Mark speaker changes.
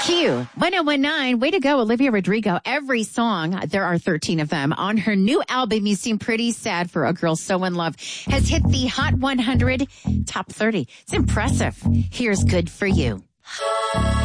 Speaker 1: Q 1019. Way to go, Olivia Rodrigo. Every song, there are 13 of them, on her new album, You Seem Pretty Sad for a Girl So in Love, has hit the Hot 100 top 30. It's impressive. Here's Good for You.